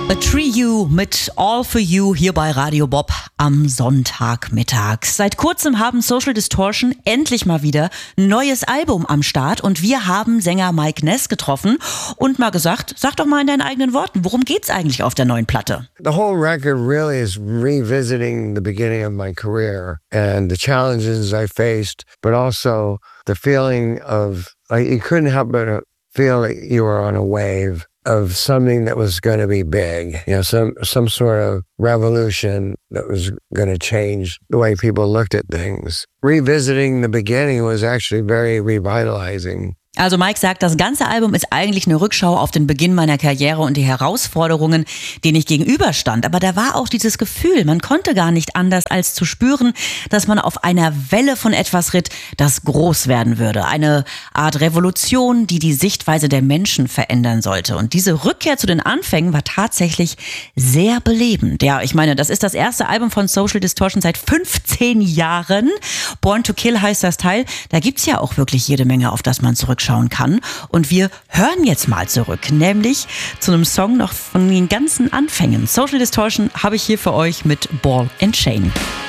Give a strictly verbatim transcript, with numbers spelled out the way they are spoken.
A Tree You mit All For You hier bei Radio Bob am Sonntagmittag. Seit kurzem haben Social Distortion endlich mal wieder ein neues Album am Start und wir haben Sänger Mike Ness getroffen und mal gesagt, sag doch mal in deinen eigenen Worten, worum geht's eigentlich auf der neuen Platte? The whole record really is revisiting the beginning of my career and the challenges I faced, but also the feeling of, like, you couldn't help but feel like you were on a wave of something that was going to be big, you know, some some sort of revolution that was going to change the way people looked at things. Revisiting the beginning was actually very revitalizing. Also Mike sagt, das ganze Album ist eigentlich eine Rückschau auf den Beginn meiner Karriere und die Herausforderungen, denen ich gegenüberstand. Aber da war auch dieses Gefühl, man konnte gar nicht anders als zu spüren, dass man auf einer Welle von etwas ritt, das groß werden würde. Eine Art Revolution, die die Sichtweise der Menschen verändern sollte. Und diese Rückkehr zu den Anfängen war tatsächlich sehr belebend. Ja, ich meine, das ist das erste Album von Social Distortion seit fünfzehn Jahren. Born to Kill heißt das Teil. Da gibt's ja auch wirklich jede Menge, auf das man zurückschaut schauen kann. Und wir hören jetzt mal zurück, nämlich zu einem Song noch von den ganzen Anfängen. Social Distortion habe ich hier für euch mit Ball and Chain.